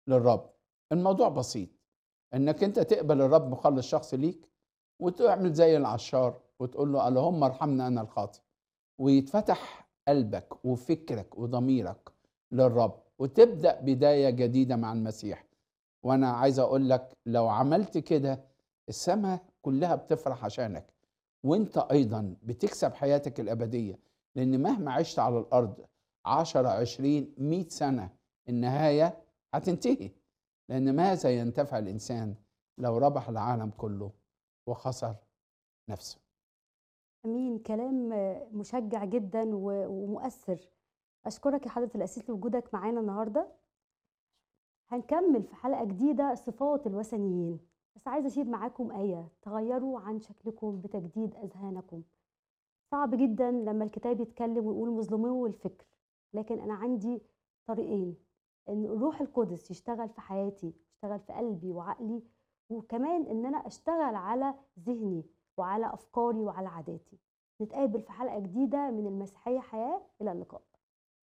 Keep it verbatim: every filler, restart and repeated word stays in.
للرب. الموضوع بسيط، إنك أنت تقبل الرب مخلص شخصي ليك، وتعمل زي العشار وتقول له اللهم ارحمني أنا الخاطئ، ويتفتح قلبك وفكرك وضميرك للرب، وتبدأ بداية جديدة مع المسيح. وأنا عايز أقول لك لو عملت كده السماء كلها بتفرح عشانك، وأنت أيضا بتكسب حياتك الأبدية، لأن مهما عشت على الأرض عشرة عشرين مئة سنة النهاية هتنتهي. لأن ماذا ينتفع الإنسان لو ربح العالم كله وخسر نفسه؟ أمين. كلام مشجع جدا و- ومؤثر. أشكرك يا حضرة الأسيس لوجودك معانا النهاردة. هنكمل في حلقة جديدة صفات الوثنيين، بس عايزة أشير معاكم آية تغيروا عن شكلكم بتجديد أذهانكم. صعب جدا لما الكتاب يتكلم ويقول مظلمو الفكر، لكن أنا عندي طريقين: إن الروح القدس يشتغل في حياتي، يشتغل في قلبي وعقلي، وكمان إن أنا أشتغل على ذهني وعلى أفكاري وعلى عاداتي. نتقابل في حلقة جديدة من المسيحية حياة. إلى اللقاء.